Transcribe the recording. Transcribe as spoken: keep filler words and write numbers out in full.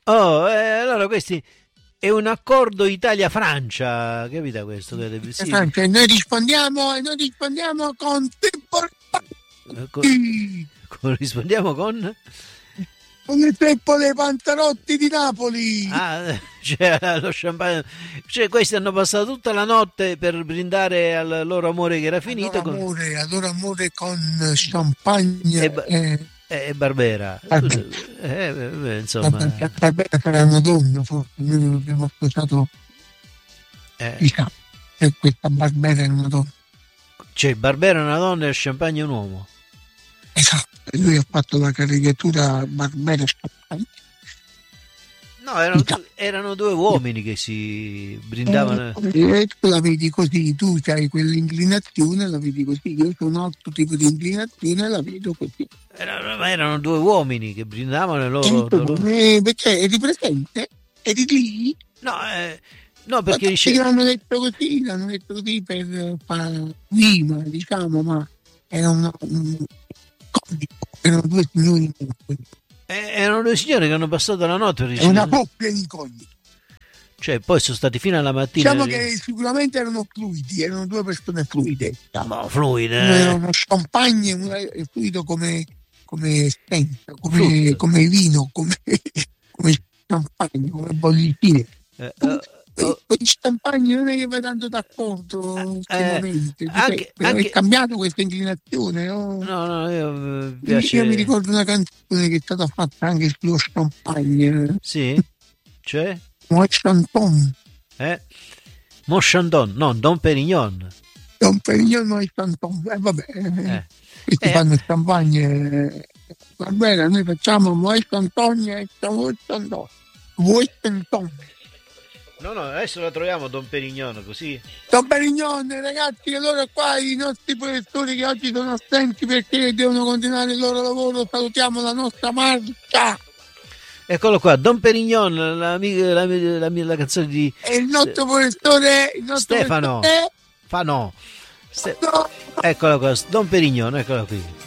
Oh, eh, allora questi è un accordo Italia-Francia, capita questo? Sì. Francia, e noi rispondiamo, e noi rispondiamo con tempo. Con, con, rispondiamo con? Con il tempo dei Pantarotti di Napoli. Ah, cioè, lo champagne. Cioè, questi hanno passato tutta la notte per brindare al loro amore che era finito. Al loro amore, con... al loro amore con champagne e, e, e Barbera. Scusa, eh, eh, insomma. Barbera, Barbera sarà una donna, forse. Noi non abbiamo sposato. Eh. Diciamo, che questa Barbera è una donna. Cioè, Barbera è una donna e il champagne è un uomo. Esatto. Lui ha fatto la caricatura Barbera Champagne. No, erano, erano due uomini che si brindavano. Eh, tu la vedi così, tu hai quell'inclinazione, la vedi così. Io ho un altro tipo di inclinazione e la vedo così. Erano, erano due uomini che brindavano e loro. Eh, loro... Eh, perché eri presente? Eri lì? No, eh, no perché ma dice... l'hanno detto così, l'hanno detto così per fare prima, diciamo, ma era un, un erano due signori eh, erano due signori che hanno passato la notte per è una coppia di cogni, cioè poi sono stati fino alla mattina. Diciamo che sicuramente erano fluidi, erano due persone fluide, no, fluide era uno champagne, uno è fluido come come stenta, come, come vino, come, come champagne, come bollicine. Eh, uh, Con gli champagne non è che va tanto d'accordo ultimamente, eh, anche, anche... è cambiato questa inclinazione, no? No, no, io, piace... io mi ricordo una canzone che è stata fatta anche sullo champagne. Sì? Cioè? Moi Chanton. Eh? Mo Chanton, no, Don Perignon. Don Perignon, Moi Chanton. Eh vabbè, eh. questi eh. fanno il champagne. Va bene, noi facciamo Moi Chanton e Moi Chanton. Moi Chanton. No, no, adesso la troviamo Don Perignon, così. Don Perignon, ragazzi, allora qua i nostri professori che oggi sono assenti perché devono continuare il loro lavoro, salutiamo la nostra marcia. Eccolo qua, Don Perignon, la, la, la, la, la canzone di... E il nostro professore... Il nostro Stefano. Professore... Fa no. Ste... no. Eccolo qua, Don Perignon, eccolo qui.